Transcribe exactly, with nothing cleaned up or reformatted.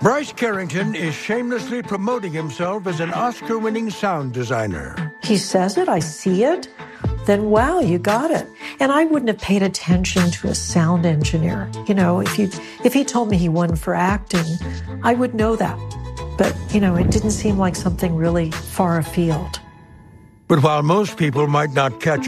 Bryce Carrington is shamelessly promoting himself as an Oscar-winning sound designer. He says it, I see it, then wow, you got it. And I wouldn't have paid attention to a sound engineer. You know, if you if he told me he won for acting, I would know that. But, you know, it didn't seem like something really far afield. But while most people might not catch